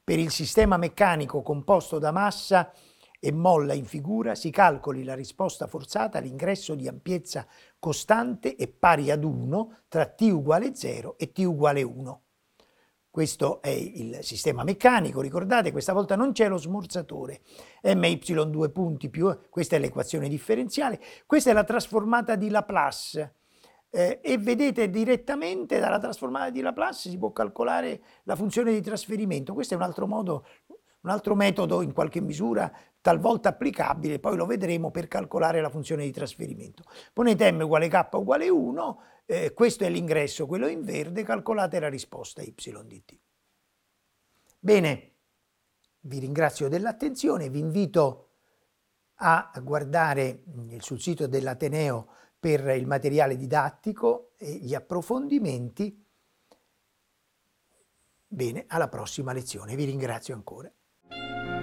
Per il sistema meccanico composto da massa e molla in figura si calcoli la risposta forzata all'ingresso di ampiezza costante e pari ad 1 tra t uguale 0 e t uguale 1. Questo è il sistema meccanico, ricordate, questa volta non c'è lo smorzatore, my due punti più, questa è l'equazione differenziale, questa è la trasformata di Laplace. E vedete direttamente dalla trasformata di Laplace si può calcolare la funzione di trasferimento. Questo è un altro modo, un altro metodo in qualche misura talvolta applicabile, poi lo vedremo, per calcolare la funzione di trasferimento. Ponete m uguale k uguale 1, questo è l'ingresso, quello in verde, calcolate la risposta y di t. Bene, vi ringrazio dell'attenzione, vi invito a guardare sul sito dell'Ateneo per il materiale didattico e gli approfondimenti. Bene, alla prossima lezione, vi ringrazio ancora.